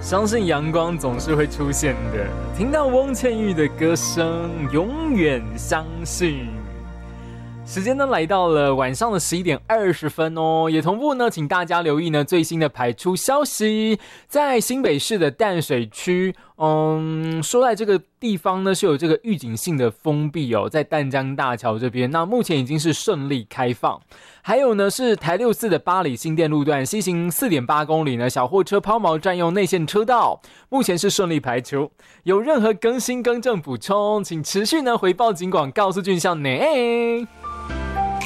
相信阳光总是会出现的。听到翁倩玉的歌声，永远相信。时间呢来到了晚上的11点20分哦，也同步呢，请大家留意呢最新的排出消息，在新北市的淡水区，说在这个地方呢是有这个预警性的封闭哦，在淡江大桥这边，那目前已经是顺利开放。还有呢是台64的八里新店路段西行 4.8 公里呢，小货车抛锚占用内线车道，目前是顺利排除。有任何更新更正补充，请持续呢回报警广告诉俊相内。